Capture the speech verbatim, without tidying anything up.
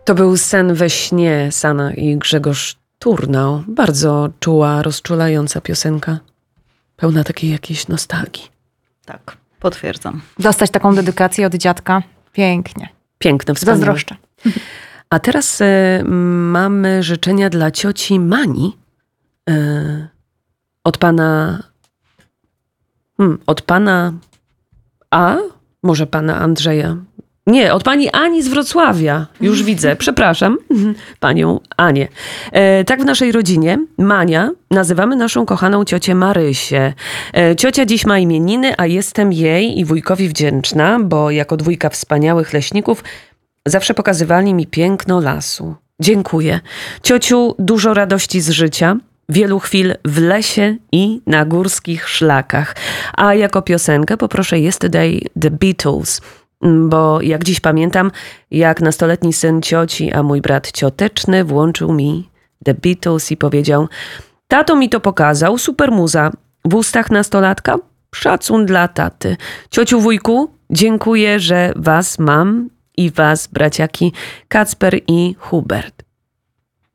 To był Sen we śnie, Sana i Grzegorz Turnał. Bardzo czuła, rozczulająca piosenka. Pełna takiej jakiejś nostalgii. Tak, potwierdzam. Dostać taką dedykację od dziadka. Pięknie. Piękne, wspaniałe. Zazdroszczę. A teraz y, mamy życzenia dla cioci Mani. Y, od pana... Hmm, od pana... A? Może pana Andrzeja? Nie, od pani Ani z Wrocławia. Już widzę, przepraszam. Panią Anię. E, tak w naszej rodzinie, Mania, nazywamy naszą kochaną ciocię Marysię. E, ciocia dziś ma imieniny, a jestem jej i wujkowi wdzięczna, bo jako dwójka wspaniałych leśników zawsze pokazywali mi piękno lasu. Dziękuję. Ciociu, dużo radości z życia, wielu chwil w lesie i na górskich szlakach. A jako piosenkę poproszę Yesterday The Beatles. Bo jak dziś pamiętam, jak nastoletni syn cioci, a mój brat cioteczny włączył mi The Beatles i powiedział: tato mi to pokazał, super muza. W ustach nastolatka? Szacun dla taty. Ciociu, wujku, dziękuję, że was mam i was, braciaki Kacper i Hubert.